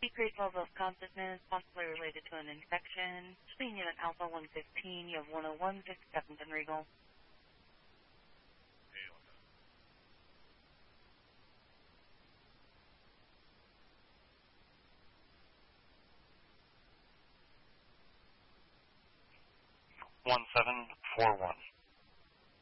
Decreased level of consciousness, possibly related to an infection. Speeding unit Alpha 115, you have 101, 57th and Regal. 1741.